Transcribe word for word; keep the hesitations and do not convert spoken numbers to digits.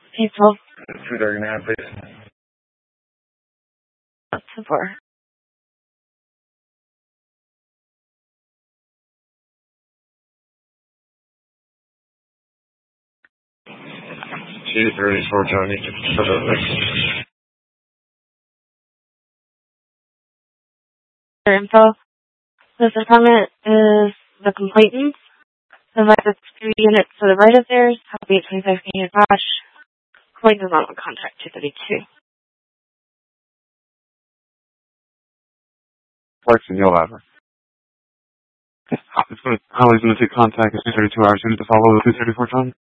April. two thirty-nine, please. Up to four. two thirty-four, Tony. Your info. This apartment is the complainant. The vice three units to the right of theirs. Copy at twenty-five Canyon Bosch. Going to on contact two thirty-two. Clarkson, you'll have her. It's going to, Holly's going to take contact at two thirty-two hours soon to follow the two thirty-four time.